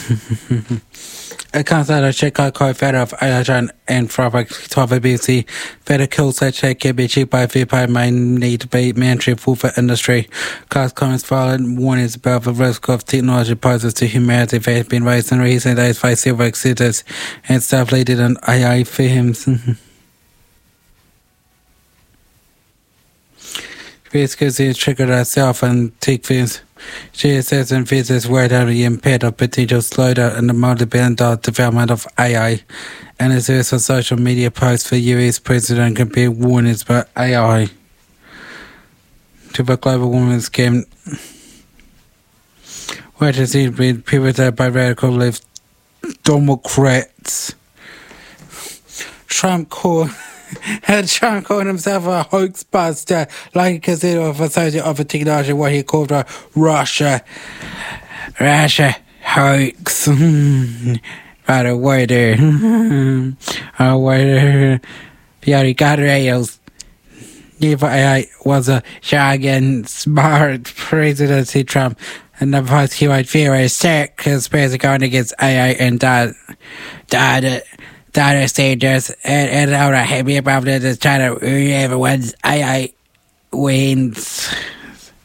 A consider Chicago Fed of Iron and Fabric BC. Fed kills such a can be cheap by VP might need to be mandatory food for industry. Cost comments following warnings about the risk of technology poses to humanity that has been raised in recent days by silver exhibitors and stuff laid on AI films. Basically, triggered herself and take things. She says and visits where the impaired of potential slowdown in the multi-billion-dollar development of AI, and as a social media post for US President compared warnings about AI to the global women's game, which has been pivoted by radical left Democrats. Trump called himself a hoax buster, like a casino of associate of a technology, what he called a Russia hoax. By the way there. Pierre Gabriels. If I was a jargon smart presidency Trump, and the post he might fear a sick conspiracy going against AI and data stages and how happy about it is trying to everyone's AI wins.